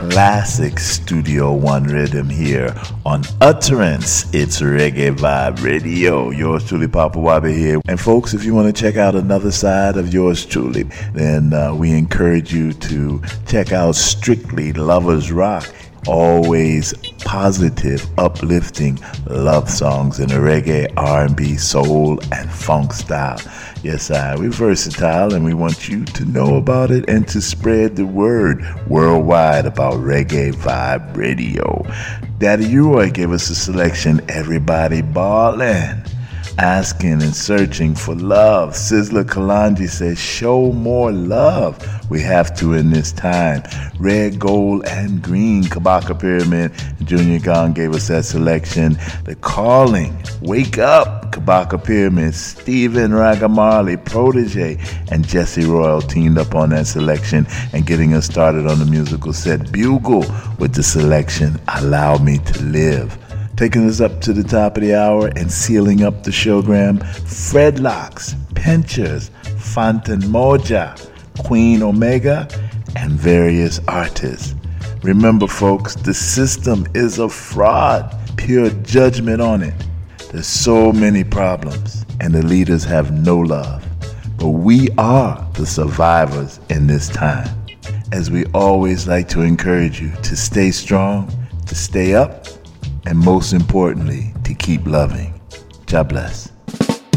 classic Studio One rhythm here on Utterance. It's Reggae Vibe Radio. Yours truly, Papa Wabi here. And folks, if you want to check out another side of yours truly, then we encourage you to check out Strictly Lovers Rock. Always positive, uplifting love songs in a reggae, R&B, soul, and funk style. Yes, we're versatile, and we want you to know about it and to spread the word worldwide about Reggae Vibe Radio. Daddy U-Roy gave us a selection, Everybody Ballin'. Asking and searching for love. Sizzler Kalanji says, show more love. We have to in this time. Red, gold, and green. Kabaka Pyramid. Junior Gong gave us that selection. The Calling. Wake Up. Kabaka Pyramid. Stephen Ragamarley, Protege, and Jesse Royal teamed up on that selection and getting us started on the musical set. Bugle with the selection, Allow Me to Live. Taking us up to the top of the hour and sealing up the showgram, Fredlocks, Pinchers, Fontaine Moja, Queen Omega, and various artists. Remember, folks, the system is a fraud. Pure judgment on it. There's so many problems, and the leaders have no love. But we are the survivors in this time. As we always like to encourage you to stay strong, to stay up, and most importantly, to keep loving. God bless.